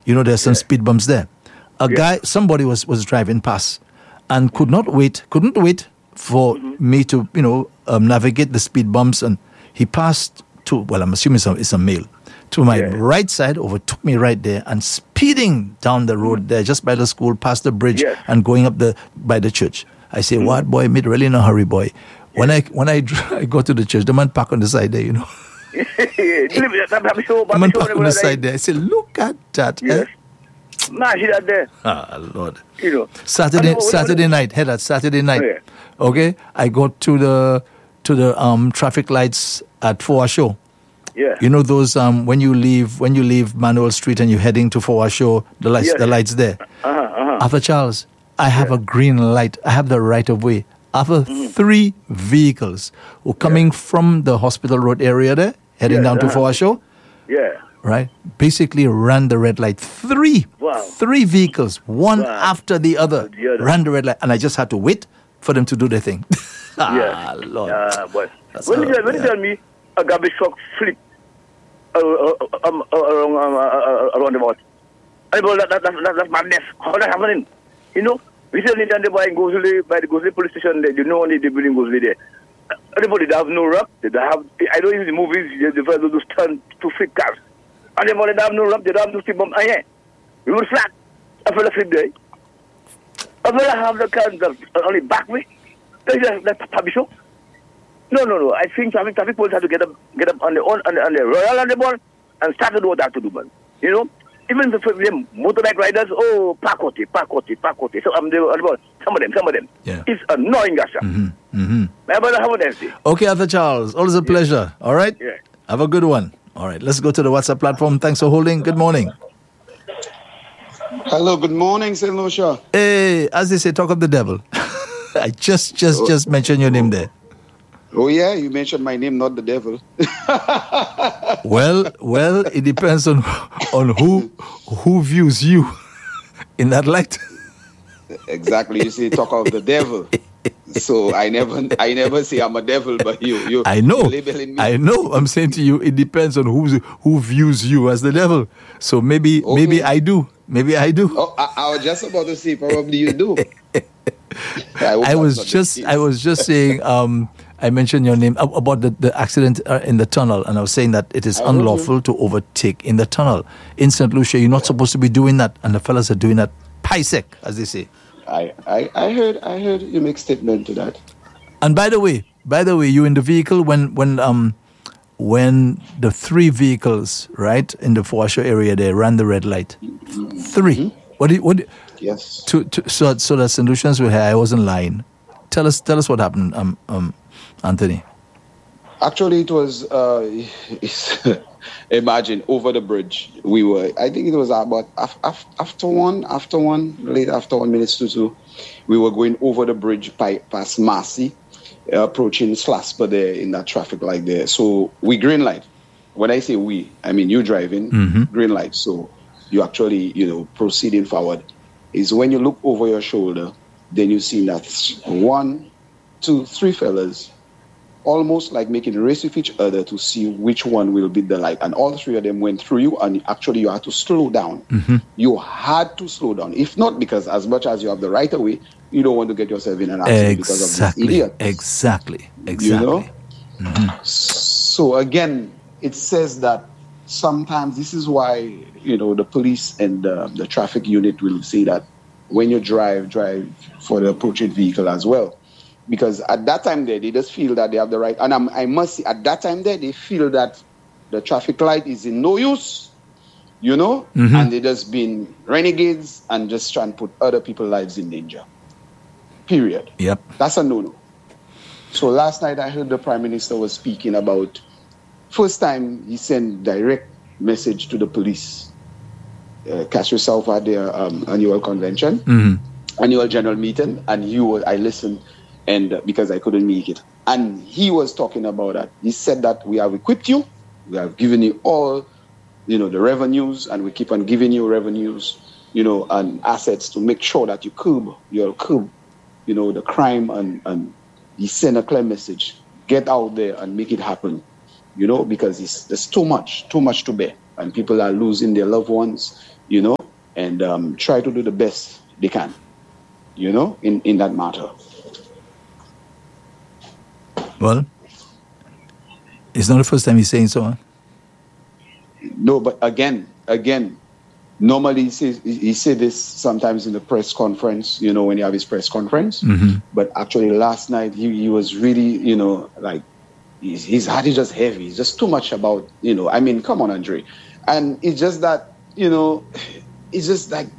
there's some speed bumps there. Somebody was driving past and couldn't wait for me to, navigate the speed bumps. And he passed I'm assuming it's a male, to my right side, overtook me right there and speeding down the road there, just by the school, past the bridge and going up by the church. I say, what, boy, me really in a hurry, boy. When I go to the church, the man park on the side there, The man park on the side there. I say, look at that. Yes. That there. Lord. Saturday night. Head at Saturday night. Okay, I go to the traffic lights at Forward. Yeah. Those when you leave Manuel Street and you're heading to Forward, the lights there. After Charles, I have a green light. I have the right of way. After 3 vehicles who coming from the hospital road area there, heading down to Forward. Yeah. Right? Basically ran the red light. 3 vehicles, one after the other, ran the red light. And I just had to wait for them to do their thing. Lord. But when you tell me a garbage truck flip around the mouth, that's madness. How that happening? Recently, the boy in Gosely, by the Gosely police station, the building Gosely there. Everybody, they have no ramp. They have, I don't use the movies, the fellows just turn to flip cars. And they have no ramp, they don't have no speed bump. We were flat. I fell asleep there. I fell have the car only back way. That's Tabby show. No. I think traffic police have to get up on the royal on the ball and start to do what they have to do, man. Even the motorbike riders, park. So some of them. Yeah. It's annoying, Gasha. Okay, Arthur Charles, always a pleasure. All right? Yeah. Have a good one. All right, let's go to the WhatsApp platform. Thanks for holding. Good morning. Hello, good morning, St. Lucia. Hey, as they say, talk of the devil. I just mentioned your name there. Oh yeah, you mentioned my name, not the devil. Well, it depends on who views you in that light. Exactly. You say talk of the devil. So I never say I'm a devil, but you I know. labeling me. I know. I'm saying to you, it depends on who views you as the devil. So maybe I do. Maybe I do. Oh, I was just about to say probably you do. I was just saying. I mentioned your name about the accident in the tunnel, and I was saying that it is unlawful to overtake in the tunnel. In St. Lucia, you're not supposed to be doing that, and the fellas are doing that paisek, as they say. I heard you make statement to that. And by the way, you in the vehicle when the 3 vehicles, right, in the Forward area, they ran the red light. 3. What? Yes. So that St. Lucians were here. I wasn't lying. Tell us what happened, Anthony. Actually, it was imagine over the bridge. We were. I think it was about after 1 minutes to 2. We were going over the bridge past Marcy, approaching Slasper there in that traffic light there. So we green light. When I say we, I mean you driving green light. So you actually proceeding forward. Is when you look over your shoulder, then you see that 1, 2, 3 fellas almost like making a race with each other to see which one will beat the light. And all 3 of them went through you, and actually you had to slow down. You had to slow down. If not, because as much as you have the right of way, you don't want to get yourself in an accident because of this idiot. Exactly. So again, it says that sometimes this is why, the police and the traffic unit will say that when you drive for the approaching vehicle as well. Because at that time there, they just feel that they have the right. And I must say, at that time there, they feel that the traffic light is in no use, and they just been renegades and just trying to put other people's lives in danger. Period. Yep. That's a no-no. So last night I heard the Prime Minister was speaking about, first time he sent direct message to the police. Catch yourself at their annual convention, annual general meeting, and I listened. And because I couldn't make it. And he was talking about that. He said that we have equipped you. We have given you all, the revenues, and we keep on giving you revenues, and assets to make sure that you curb the crime. And he sent a clear message. Get out there and make it happen, because there's too much to bear. And people are losing their loved ones, you know, and try to do the best they can, you know, in that matter. Well, it's not the first time he's saying so. Huh? No, but again, normally he say this sometimes in the press conference, you know, when you have his press conference. Mm-hmm. But actually last night he was really, you know, like his heart is just heavy. It's just too much about, you know, I mean, come on, Andre. And it's just that, you know, it's just like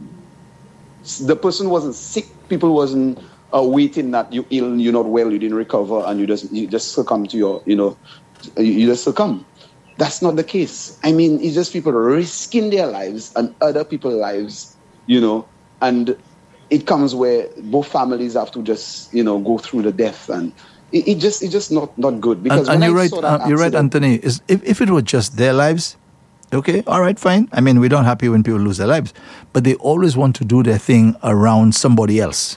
the person wasn't sick. People wasn't waiting that you ill, you're not well, you didn't recover, and you just succumb to your, you know, you just succumb. That's not the case. I mean, it's just people risking their lives and other people's lives, you know, and it comes where both families have to just, you know, go through the death, and it's just not good. Because and you're right, Anthony. If it were just their lives, okay, all right, fine. I mean, we're not happy when people lose their lives, but they always want to do their thing around somebody else.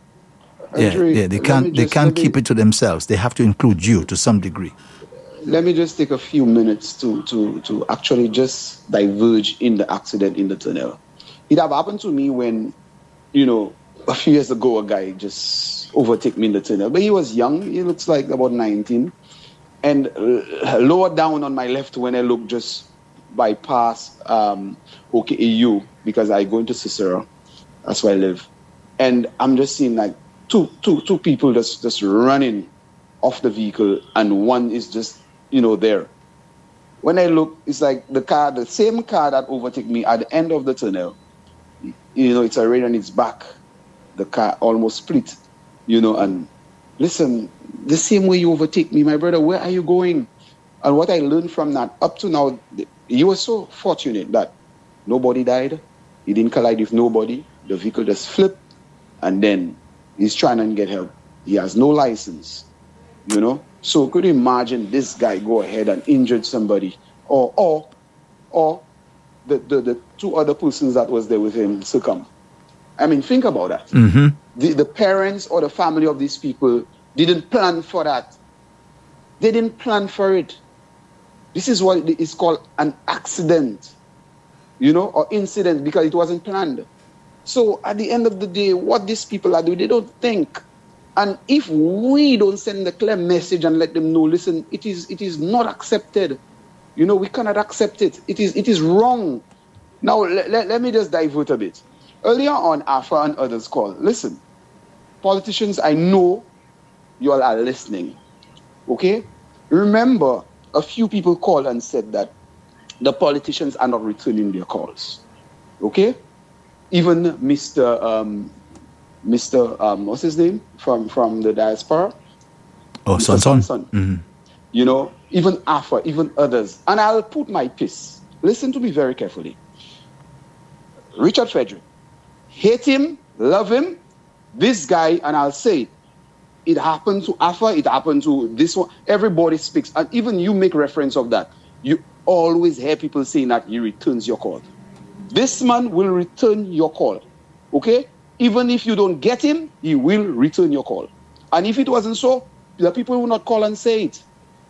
Andrew, they can't keep it to themselves. They have to include you to some degree. Let me just take a few minutes to actually just diverge in the accident in the tunnel. It have happened to me when, you know, a few years ago, a guy just overtook me in the tunnel. But he was young. He looks like about 19. And lower down on my left, when I look, just bypass OKAU, because I go into Cicero. That's where I live. And I'm just seeing like two people just running off the vehicle, and one is just, you know, there. When I look, it's like the same car that overtook me at the end of the tunnel, you know, it's already on its back. The car almost split, you know, and listen, the same way you overtake me, my brother, where are you going? And what I learned from that up to now, you were so fortunate that nobody died. He didn't collide with nobody. The vehicle just flipped, and then he's trying to get help. He has no license, you know. So could you imagine this guy go ahead and injured somebody, or the two other persons that was there with him succumb? I mean, think about that. Mm-hmm. The parents or the family of these people didn't plan for that. They didn't plan for it. This is what is called an accident, you know, or incident, because it wasn't planned. So at the end of the day, what these people are doing, they don't think. And if we don't send the clear message and let them know, listen, it is not accepted. You know, we cannot accept it. It is wrong. Now, let me just divert a bit. Earlier on, Afa and others called. Listen, politicians, I know you all are listening. Okay? Remember, a few people called and said that the politicians are not returning their calls. Okay? Even Mr. What's his name? From the diaspora? Oh, Son. Mm-hmm. You know, even Afa, even others. And I'll put my piece. Listen to me very carefully. Richard Frederick. Hate him, love him, this guy, and I'll say it happened to Afa, it happened to this one. Everybody speaks, and even you make reference of that. You always hear people saying that he returns your call. This man will return your call, okay? Even if you don't get him, he will return your call. And if it wasn't so, the people will not call and say it.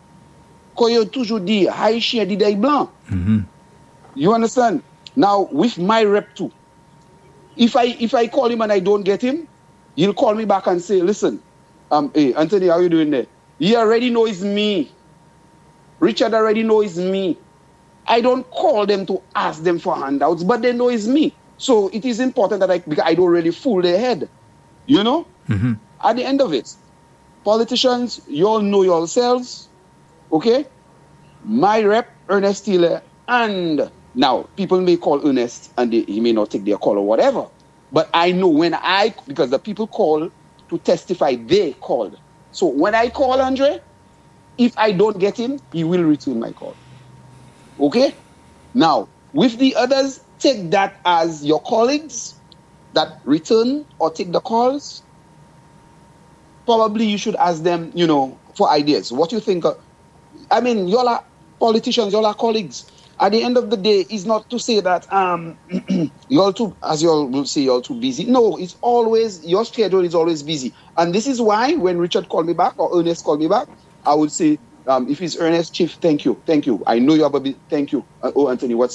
Mm-hmm. You understand? Now, with my rep too, if I call him and I don't get him, he'll call me back and say, listen, hey, Anthony, how you doing there? He already knows me. Richard already knows me. I don't call them to ask them for handouts, but they know it's me. So it is important that I don't really fool their head. You know? Mm-hmm. At the end of it, politicians, you all know yourselves. Okay? My rep, Ernest Taylor, and now people may call Ernest and he may not take their call or whatever. But I know because the people call to testify, they called. So when I call Andre, if I don't get him, he will return my call. Okay? Now, with the others, take that as your colleagues that return or take the calls. Probably you should ask them, you know, for ideas. What you think? I mean, y'all are politicians, y'all are colleagues. At the end of the day, it's not to say that y'all too, as y'all will say, y'all too busy. No, it's always, your schedule is always busy. And this is why when Richard called me back or Ernest called me back, I would say, if it's Ernest, Chief, thank you. I know you have a bit, thank you. Oh, Anthony, what's up?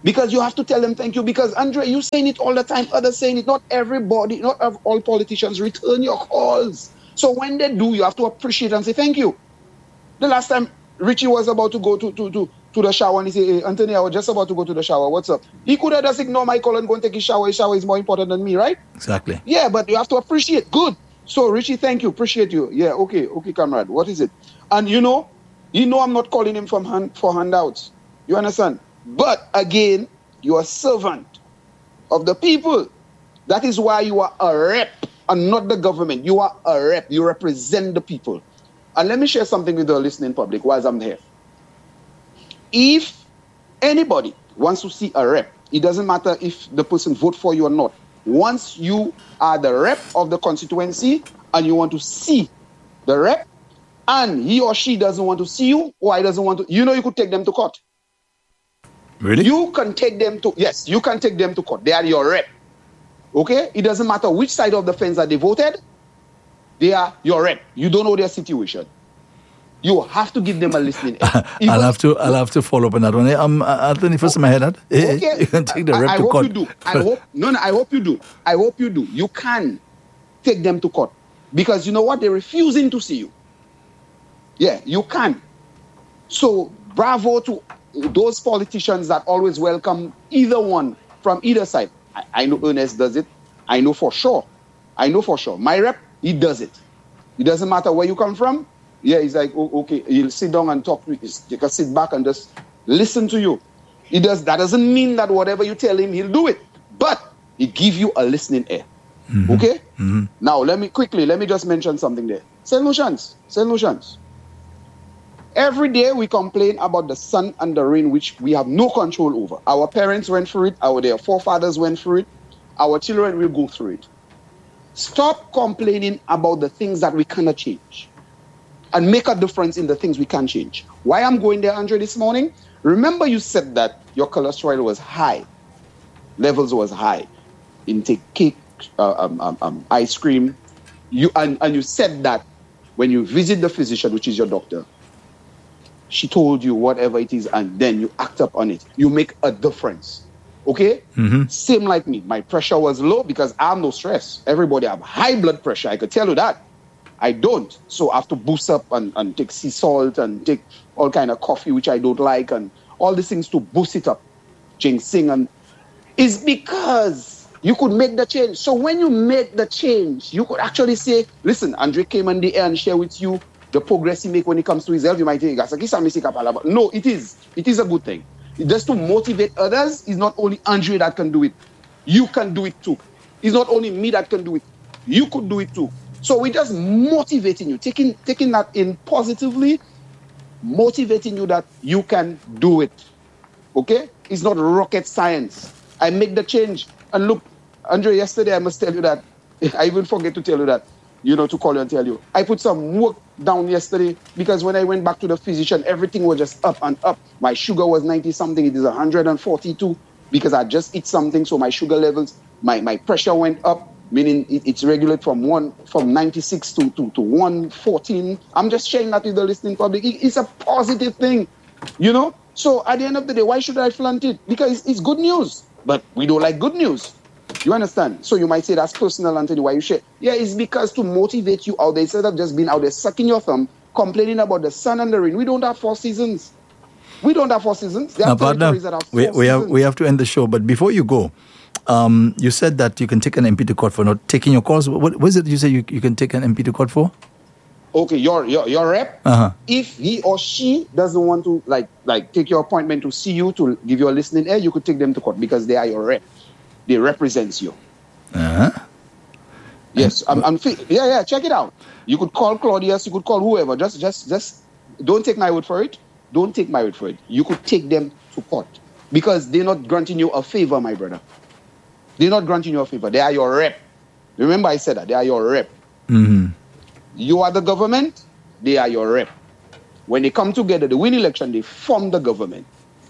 Because you have to tell them thank you. Because, Andre, you saying it all the time, others saying it. Not everybody, not all politicians return your calls. So when they do, you have to appreciate and say thank you. The last time Richie was about to go to the shower and he said, hey, Anthony, I was just about to go to the shower. What's up? He could have just ignored my call and go and take his shower. His shower is more important than me, right? Exactly. Yeah, but you have to appreciate. Good. So, Richie, thank you. Appreciate you. Yeah, okay, comrade. What is it? And you know I'm not calling him for handouts. You understand? But again, you are a servant of the people. That is why you are a rep and not the government. You are a rep. You represent the people. And let me share something with the listening public while I'm here. If anybody wants to see a rep, it doesn't matter if the person vote for you or not. Once you are the rep of the constituency and you want to see the rep and he or she doesn't want to see you or he doesn't want to, you could take them to court. Really? You can take them to, yes, you can take them to court. They are your rep. Okay? It doesn't matter which side of the fence that they voted. They are your rep. You don't know their situation. You have to give them a listening. I'll have to follow up on that one. Anthony, first in my head, okay. You can take the rep to court. I hope you do. I hope you do. You can take them to court. Because you know what? They're refusing to see you. Yeah, you can. So, bravo to those politicians that always welcome either one from either side. I know Ernest does it. I know for sure. My rep, he does it. It doesn't matter where you come from. Yeah, he's like, okay, he'll sit down and talk to you. He can sit back and just listen to you. That doesn't mean that whatever you tell him, he'll do it. But he give you a listening ear. Mm-hmm. Okay? Mm-hmm. Now, let me just mention something there. St. Lucians. Every day we complain about the sun and the rain, which we have no control over. Our parents went through it. Their forefathers went through it. Our children will go through it. Stop complaining about the things that we cannot change and make a difference in the things we can change. Why I'm going there, Andre, this morning? Remember you said that your cholesterol was high. Levels was high. Intake cake, ice cream. You said that when you visit the physician, which is your doctor, she told you whatever it is, and then you act up on it. You make a difference. Okay? Mm-hmm. Same like me. My pressure was low because I have no stress. Everybody have high blood pressure. I could tell you that. I don't. So I have to boost up and take sea salt and take all kind of coffee, which I don't like, and all these things to boost it up. Ginseng. And it's because you could make the change. So when you make the change, you could actually say, listen, Andre came on the air and share with you the progress he make when it comes to his health. You might think, no, it is. It is a good thing. Just to motivate others, it's not only Andre that can do it. You can do it too. It's not only me that can do it. You could do it too. So we're just motivating you, taking that in positively, motivating you that you can do it. Okay? It's not rocket science. I make the change. And look, Andre, yesterday I must tell you that, I even forget to tell you that, to call you and tell you. I put some work down yesterday because when I went back to the physician, everything was just up and up. My sugar was 90-something. It is 142 because I just eat something. So my sugar levels, my pressure went up. Meaning it's regulated from 96 to 114. I'm just sharing that with the listening public. It's a positive thing, So at the end of the day, why should I flaunt it? Because it's good news. But we don't like good news. You understand? So you might say that's personal, Anthony, why you share? Yeah, it's because to motivate you out there, instead of just being out there sucking your thumb, complaining about the sun and the rain. We don't have 4 seasons. There are territories that have 4 seasons. We have to end the show. But before you go, you said that you can take an MP to court for not taking your calls. What was it you said you can take an MP to court for? Okay, your rep, if he or she doesn't want to like take your appointment to see you, to give you a listening ear, you could take them to court because they are your rep. They represent you. Yes, check it out. You could call Claudius, you could call whoever. Just don't take my word for it. Don't take my word for it. You could take them to court because they're not granting you a favor, my brother. They're not granting you a favor. They are your rep. Remember I said that. They are your rep. Mm-hmm. You are the government. They are your rep. When they come together, they win election, they form the government.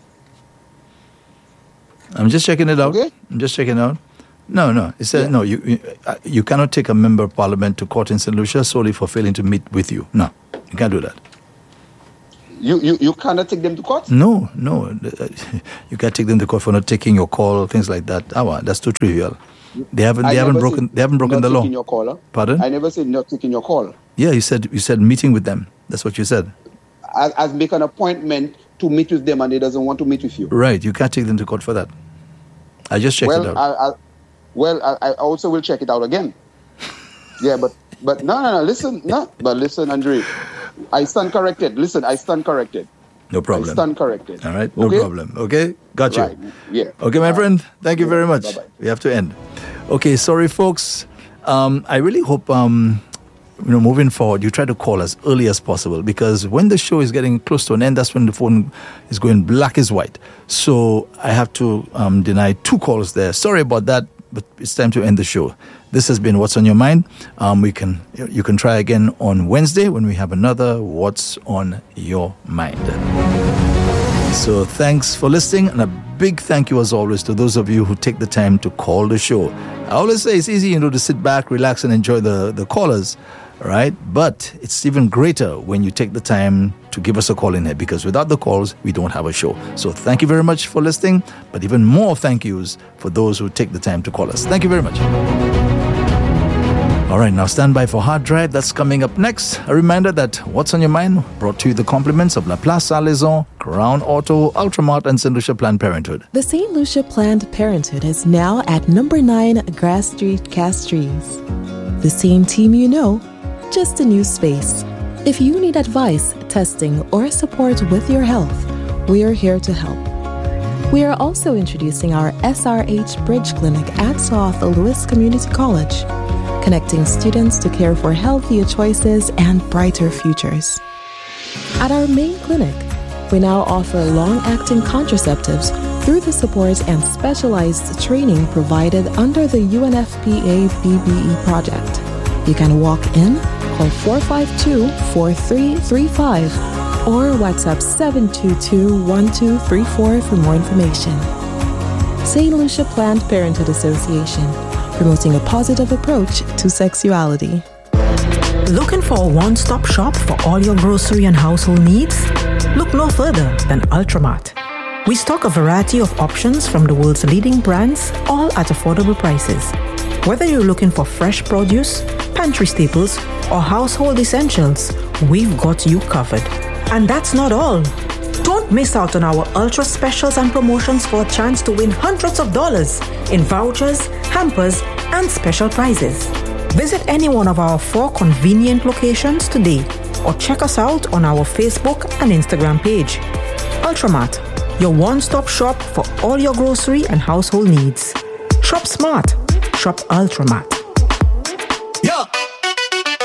I'm just checking it out. Okay? I'm just checking it out. No. It says, no, you cannot take a member of parliament to court in St. Lucia solely for failing to meet with you. No, you can't do that. You cannot take them to court? No. You can't take them to court for not taking your call, things like that. That's too trivial. They haven't broken the law. Your call, huh? Pardon? I never said not taking your call. Yeah, you said meeting with them. That's what you said. As make an appointment to meet with them, and they doesn't want to meet with you. Right. You can't take them to court for that. I just checked it out. I also will check it out again. Yeah, but no. Listen, Andre. I stand corrected. Listen, I stand corrected. No problem. I stand corrected. All right, no problem. Okay, got you. Right. Yeah. Okay, my friend, thank you very much. Bye-bye. We have to end. Okay, sorry, folks. I really hope, moving forward, you try to call as early as possible, because when the show is getting close to an end, that's when the phone is going black as white. So I have to deny 2 calls there. Sorry about that, but it's time to end the show. This has been What's on Your Mind. You can try again on Wednesday when we have another What's on Your Mind. So thanks for listening, and a big thank you as always to those of you who take the time to call the show. I always say it's easy, to sit back, relax, and enjoy the callers, right? But it's even greater when you take the time to give us a call in here, because without the calls, we don't have a show. So thank you very much for listening, but even more thank yous for those who take the time to call us. Thank you very much. All right, now stand by for Hard Drive. That's coming up next. A reminder that What's on Your Mind brought to you the compliments of La Place Saint-Lézard, Crown Auto, Ultramart, and St. Lucia Planned Parenthood. The St. Lucia Planned Parenthood is now at number 9 Grass Street, Castries. The same team you know, just a new space. If you need advice, testing, or support with your health, we are here to help. We are also introducing our SRH Bridge Clinic at South Louis Community College, connecting students to care for healthier choices and brighter futures. At our main clinic, we now offer long-acting contraceptives through the support and specialized training provided under the UNFPA BBE project. You can walk in, call 452-4335, or WhatsApp 722-1234 for more information. St. Lucia Planned Parenthood Association, promoting a positive approach to sexuality. Looking for a one-stop shop for all your grocery and household needs? Look no further than Ultramart. We stock a variety of options from the world's leading brands, all at affordable prices. Whether you're looking for fresh produce, pantry staples, or household essentials, we've got you covered. And that's not all. Don't miss out on our ultra specials and promotions for a chance to win hundreds of dollars in vouchers, hampers, and special prizes. Visit any one of our 4 convenient locations today, or check us out on our Facebook and Instagram page. Ultramart, your one-stop shop for all your grocery and household needs. Shop smart. Shop Ultramart.